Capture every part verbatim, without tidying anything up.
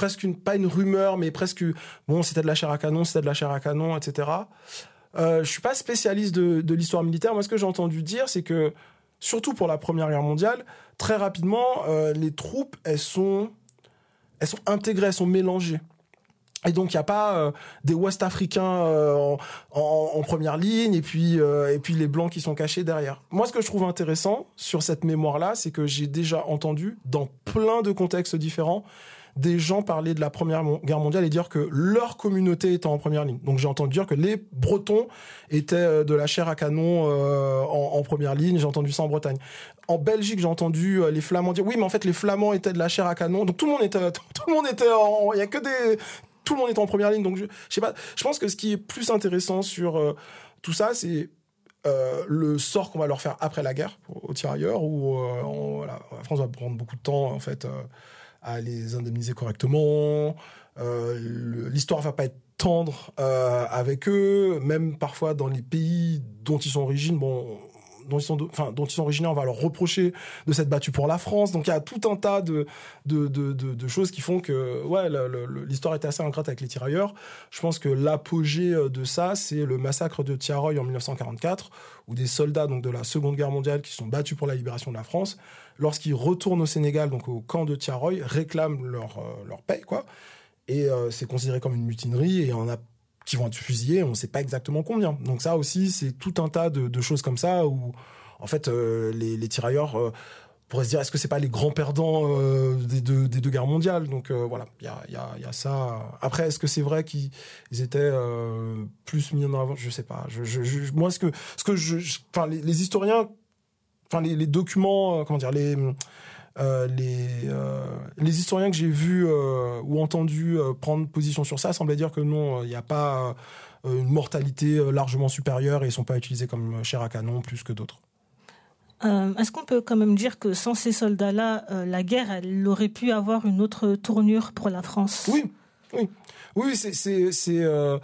presque une, pas une rumeur, mais presque, bon, c'était de la chair à canon, c'était de la chair à canon, et cetera. Euh, je suis pas spécialiste de, de l'histoire militaire. Moi, ce que j'ai entendu dire, c'est que, surtout pour la Première Guerre mondiale, très rapidement, euh, les troupes, elles sont, elles sont intégrées, elles sont mélangées. Et donc il y a pas euh, des Ouest africains euh, en, en, en première ligne et puis euh, et puis les blancs qui sont cachés derrière. Moi, ce que je trouve intéressant sur cette mémoire-là, c'est que j'ai déjà entendu dans plein de contextes différents des gens parler de la Première Guerre mondiale et dire que leur communauté était en première ligne. Donc j'ai entendu dire que les Bretons étaient de la chair à canon euh, en, en première ligne. J'ai entendu ça en Bretagne. En Belgique, j'ai entendu les Flamands dire oui, mais en fait les Flamands étaient de la chair à canon. Donc tout le monde était tout le monde était en, il y a que des tout le monde est en première ligne, donc je, je sais pas. Je pense que ce qui est plus intéressant sur euh, tout ça, c'est euh, le sort qu'on va leur faire après la guerre aux tirailleurs, où euh, on, voilà, la France va prendre beaucoup de temps en fait euh, à les indemniser correctement. Euh, le, l'histoire va pas être tendre euh, avec eux, même parfois dans les pays dont ils sont origines. Bon. dont ils sont, enfin, dont ils sont originaires, on va leur reprocher de s'être battus pour la France. Donc il y a tout un tas de de de de, de choses qui font que ouais, le, le, l'histoire était assez ingrate avec les tirailleurs. Je pense que l'apogée de ça, c'est le massacre de Thiaroye en dix-neuf cent quarante-quatre, où des soldats donc de la Seconde Guerre mondiale qui sont battus pour la libération de la France, lorsqu'ils retournent au Sénégal, donc au camp de Thiaroye, réclament leur euh, leur paye quoi. Et euh, c'est considéré comme une mutinerie et on a qui vont être fusillés, on ne sait pas exactement combien. Donc ça aussi, c'est tout un tas de, de choses comme ça où, en fait, euh, les, les tirailleurs euh, pourraient se dire, est-ce que c'est pas les grands perdants euh, des, deux, des deux guerres mondiales ? Donc euh, voilà, il y a, y, a, y a ça. Après, est-ce que c'est vrai qu'ils étaient euh, plus mis en avant ? Je sais pas. Je, je, je, moi, ce que, ce que je, enfin, les, les historiens, enfin les, les documents, euh, comment dire, les Euh, les, euh, les historiens que j'ai vus euh, ou entendus euh, prendre position sur ça semblaient dire que non, il euh, n'y a pas euh, une mortalité euh, largement supérieure et ils ne sont pas utilisés comme chair à canon plus que d'autres. Euh, est-ce qu'on peut quand même dire que sans ces soldats-là, euh, la guerre, elle aurait pu avoir une autre tournure pour la France ? Oui, oui, oui, c'est... c'est, c'est euh,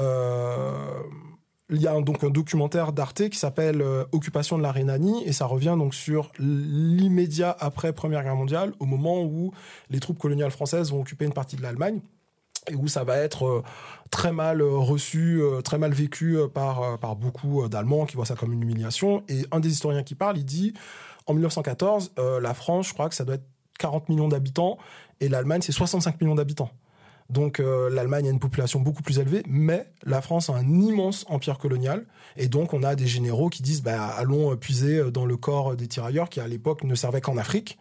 euh... Il y a donc un documentaire d'Arte qui s'appelle euh, Occupation de la Rhénanie et ça revient donc sur l'immédiat après Première Guerre mondiale, au moment où les troupes coloniales françaises vont occuper une partie de l'Allemagne et où ça va être euh, très mal reçu, euh, très mal vécu euh, par euh, par beaucoup d'Allemands qui voient ça comme une humiliation. Et un des historiens qui parle, il dit en dix-neuf cent quatorze, euh, la France, je crois que ça doit être quarante millions d'habitants et l'Allemagne c'est soixante-cinq millions d'habitants. Donc euh, l'Allemagne a une population beaucoup plus élevée, mais la France a un immense empire colonial. Et donc on a des généraux qui disent bah, allons puiser dans le corps des tirailleurs qui à l'époque ne servaient qu'en Afrique.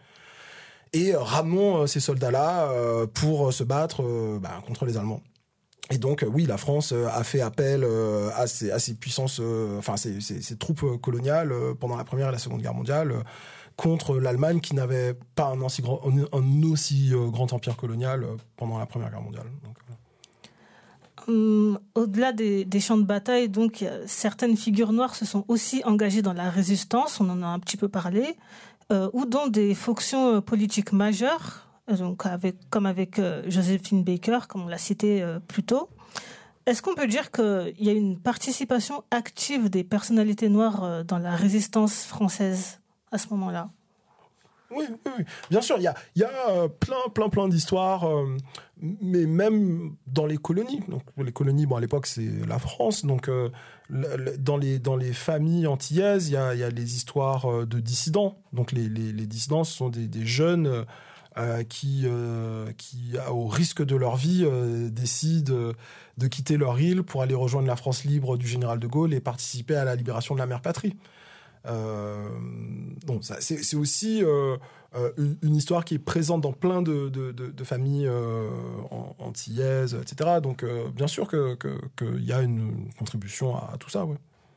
Et euh, ramenons euh, ces soldats-là euh, pour se battre euh, bah, contre les Allemands. Et donc, euh, oui, la France euh, a fait appel euh, à, ses, à ses puissances, euh, enfin ses, ses, ses troupes coloniales euh, pendant la Première et la Seconde Guerre mondiale euh, contre l'Allemagne qui n'avait pas un aussi grand, un aussi euh, grand empire colonial euh, pendant la Première Guerre mondiale. Donc, euh. hum, au-delà des, des champs de bataille, donc certaines figures noires se sont aussi engagées dans la résistance, on en a un petit peu parlé, euh, ou dans des fonctions politiques majeures. Donc avec, comme avec euh, Joséphine Baker, comme on l'a cité euh, plus tôt. Est-ce qu'on peut dire qu'il y a une participation active des personnalités noires euh, dans la résistance française à ce moment-là ? Oui, oui, oui, bien sûr, il y a, il y a euh, plein, plein, plein d'histoires, euh, mais même dans les colonies. Donc les colonies, bon, à l'époque, c'est la France. Donc euh, le, le, dans les dans les familles antillaises, il y a, il y a les histoires de dissidents. Donc les les, les dissidents, ce sont des, des jeunes. Euh, Euh, qui, euh, qui, au risque de leur vie, euh, décident euh, de quitter leur île pour aller rejoindre la France libre du général de Gaulle et participer à la libération de la mère patrie. Euh, bon, ça, c'est, c'est aussi euh, une, une histoire qui est présente dans plein de, de, de, de familles euh, antillaises, et cetera. Donc, euh, bien sûr que, que, que y a une contribution à, à tout ça, ouais.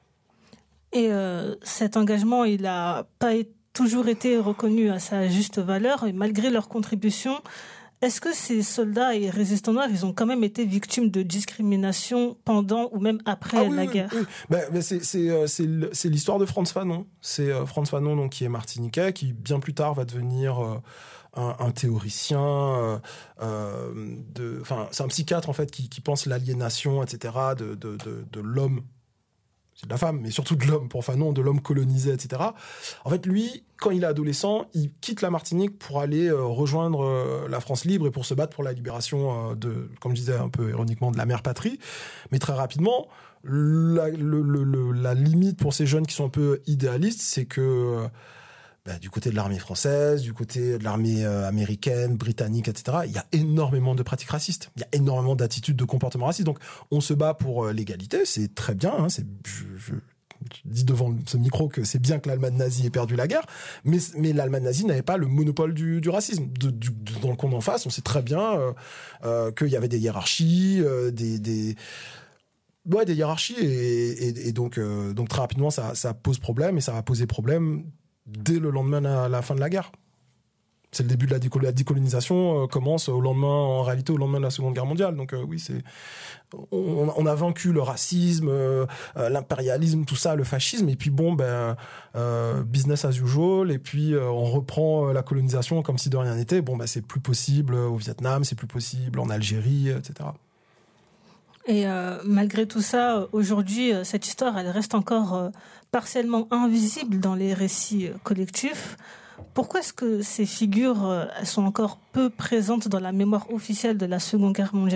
Et euh, cet engagement, il n'a pas été toujours été reconnu à sa juste valeur et malgré leur contribution, est-ce que ces soldats et résistants noirs, ils ont quand même été victimes de discrimination pendant ou même après ah, oui, la oui, guerre ? Oui. Ben, ben c'est, c'est, c'est, c'est l'histoire de Frantz Fanon. C'est euh, Frantz Fanon donc, qui est martiniquais, qui bien plus tard va devenir euh, un, un théoricien, euh, euh, de, enfin, c'est un psychiatre en fait qui, qui pense l'aliénation, et cetera de, de, de, de l'homme. c'est de la femme, mais surtout de l'homme, pour Fanon, de l'homme colonisé, et cetera. En fait, lui, quand il est adolescent, il quitte la Martinique pour aller euh, rejoindre euh, la France libre et pour se battre pour la libération euh, de, comme je disais un peu ironiquement, de la mère patrie. Mais très rapidement, la, le, le, le, la limite pour ces jeunes qui sont un peu idéalistes, c'est que euh, bah, du côté de l'armée française, du côté de l'armée euh, américaine, britannique, et cetera, il y a énormément de pratiques racistes. Il y a énormément d'attitudes, de comportements racistes. Donc, on se bat pour euh, l'égalité, c'est très bien. Hein, c'est, je, je, je dis devant ce micro que c'est bien que l'Allemagne nazie ait perdu la guerre, mais, mais l'Allemagne nazie n'avait pas le monopole du, du racisme. De, du, de, dans le camp d'en face, on sait très bien euh, euh, qu'il y avait des hiérarchies, euh, des... des Ouais, des hiérarchies et, et, et donc, euh, donc très rapidement ça, ça pose problème et ça va poser problème dès le lendemain à la fin de la guerre. C'est le début de la, décol- la décolonisation euh, commence au lendemain, en réalité au lendemain de la Seconde Guerre mondiale. Donc euh, oui, c'est on, on a vaincu le racisme, euh, euh, l'impérialisme, tout ça, le fascisme. Et puis bon, ben euh, business as usual. Et puis euh, on reprend euh, la colonisation comme si de rien n'était. Bon, ben c'est plus possible au Vietnam, c'est plus possible en Algérie, et cetera. Et euh, malgré tout ça, aujourd'hui, euh, cette histoire, elle reste encore euh, partiellement invisible dans les récits euh, collectifs. Pourquoi est-ce que ces figures euh, elles sont encore peu présentes dans la mémoire officielle de la Seconde Guerre mondiale ?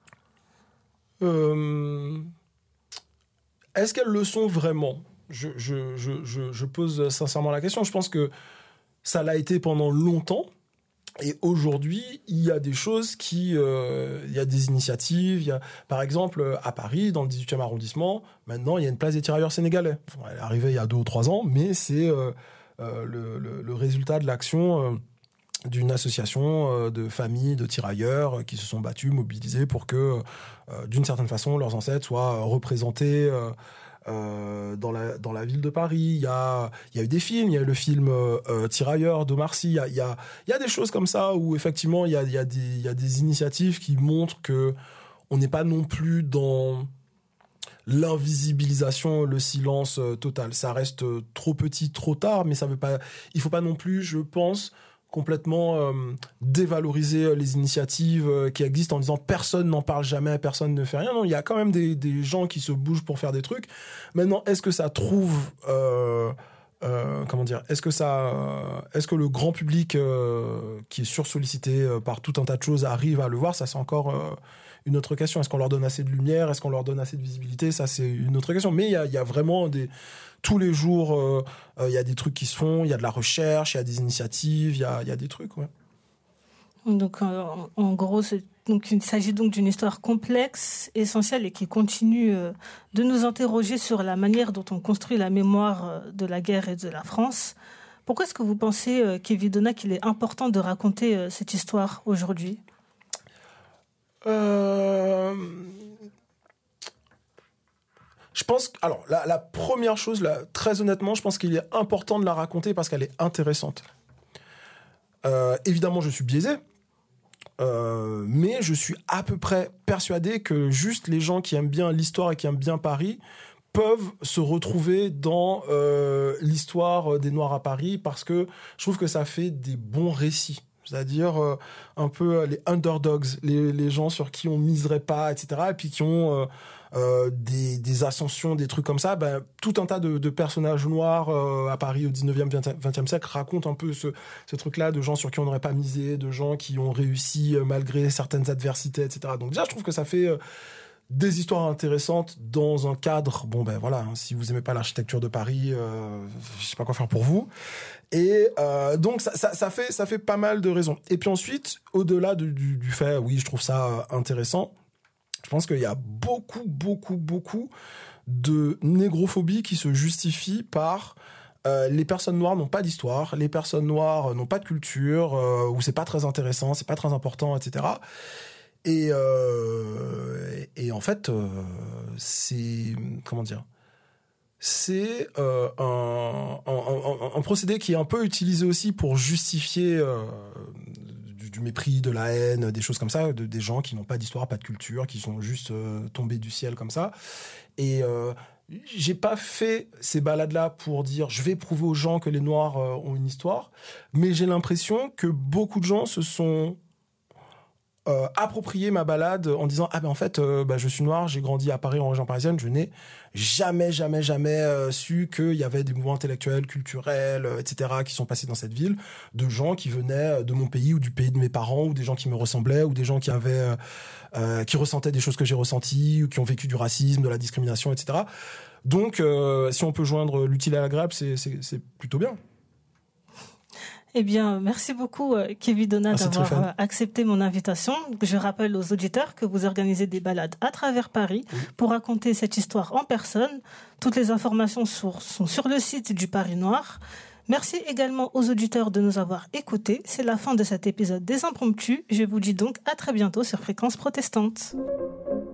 euh... Est-ce qu'elles le sont vraiment ? je, je, je, je, je pose sincèrement la question. Je pense que ça l'a été pendant longtemps. Et aujourd'hui, il y a des choses qui... Euh, il y a des initiatives. Il y a, par exemple, à Paris, dans le dix-huitième arrondissement, maintenant, il y a une place des tirailleurs sénégalais. Bon, elle est arrivée il y a deux ou trois ans, mais c'est euh, euh, le, le, le résultat de l'action euh, d'une association euh, de familles de tirailleurs euh, qui se sont battus, mobilisés pour que, euh, d'une certaine façon, leurs ancêtres soient représentés... Euh, Euh, dans la dans la ville de Paris. Il y a il y a eu des films, il y a eu le film euh, Tirailleurs d'Omar Sy. Il y a il y a il y a des choses comme ça où effectivement il y a il y a des il y a des initiatives qui montrent que on n'est pas non plus dans l'invisibilisation, le silence euh, total. Ça reste euh, trop petit, trop tard, mais ça veut pas. Il faut pas non plus, je pense, complètement euh, dévaloriser les initiatives euh, qui existent en disant personne n'en parle jamais, personne ne fait rien. Non, il y a quand même des, des gens qui se bougent pour faire des trucs. Maintenant, est-ce que ça trouve... Euh, euh, comment dire, est-ce que ça, euh, est-ce que le grand public euh, qui est sursollicité euh, par tout un tas de choses arrive à le voir? Ça, c'est encore euh, une autre question. Est-ce qu'on leur donne assez de lumière? Est-ce qu'on leur donne assez de visibilité? Ça, c'est une autre question. Mais il y a, y a vraiment des... Tous les jours, il euh, euh, y a des trucs qui se font, il y a de la recherche, il y a des initiatives, il y a, y a des trucs, ouais. Donc, euh, en gros, c'est, donc, il s'agit donc d'une histoire complexe, essentielle et qui continue euh, de nous interroger sur la manière dont on construit la mémoire euh, de la guerre et de la France. Pourquoi est-ce que vous pensez, euh, Kevin Donat, qu'il est important de raconter euh, cette histoire aujourd'hui ? euh... Je pense, alors, la, la première chose, là, très honnêtement, je pense qu'il est important de la raconter parce qu'elle est intéressante. Euh, évidemment, je suis biaisé, euh, mais je suis à peu près persuadé que juste les gens qui aiment bien l'histoire et qui aiment bien Paris peuvent se retrouver dans euh, l'histoire des Noirs à Paris parce que je trouve que ça fait des bons récits. C'est-à-dire euh, un peu euh, les underdogs, les, les gens sur qui on miserait pas, et cetera. Et puis qui ont euh, euh, des, des ascensions, des trucs comme ça. Ben, tout un tas de, de personnages noirs euh, à Paris au dix-neuvième, vingtième siècle racontent un peu ce, ce truc-là de gens sur qui on n'aurait pas misé, de gens qui ont réussi euh, malgré certaines adversités, et cetera. Donc déjà, je trouve que ça fait... Euh, des histoires intéressantes dans un cadre, bon ben voilà, hein, si vous aimez pas l'architecture de Paris, euh, je sais pas quoi faire pour vous. Et euh, donc ça, ça, ça fait ça fait pas mal de raisons. Et puis ensuite, au-delà du, du, du fait, oui, je trouve ça intéressant. Je pense qu'il y a beaucoup, beaucoup, beaucoup de négrophobie qui se justifie par euh, les personnes noires n'ont pas d'histoire, les personnes noires n'ont pas de culture, euh, ou c'est pas très intéressant, c'est pas très important, et cetera. Et, euh, et en fait, euh, c'est... Comment dire ? C'est euh, un, un, un, un procédé qui est un peu utilisé aussi pour justifier euh, du, du mépris, de la haine, des choses comme ça, de, des gens qui n'ont pas d'histoire, pas de culture, qui sont juste euh, tombés du ciel comme ça. Et... Euh, j'ai pas fait ces balades-là pour dire je vais prouver aux gens que les Noirs euh, ont une histoire, mais j'ai l'impression que beaucoup de gens se sont euh, approprié ma balade en disant ah ben en fait euh, bah, je suis noir, j'ai grandi à Paris en région parisienne, je n'ai jamais jamais jamais euh, su qu'il y avait des mouvements intellectuels, culturels, euh, et cetera qui sont passés dans cette ville, de gens qui venaient de mon pays ou du pays de mes parents, ou des gens qui me ressemblaient, ou des gens qui avaient euh, euh, qui ressentaient des choses que j'ai ressenties, ou qui ont vécu du racisme, de la discrimination, et cetera. Donc euh, si on peut joindre l'utile à l'agréable, c'est, c'est, c'est plutôt bien. Eh bien, merci beaucoup, Kevin Donat, merci d'avoir Tréphane. accepté mon invitation. Je rappelle aux auditeurs que vous organisez des balades à travers Paris oui. pour raconter cette histoire en personne. Toutes les informations sur, sont sur le site du Paris Noir. Merci également aux auditeurs de nous avoir écoutés. C'est la fin de cet épisode des Impromptus. Je vous dis donc à très bientôt sur Fréquence Protestante.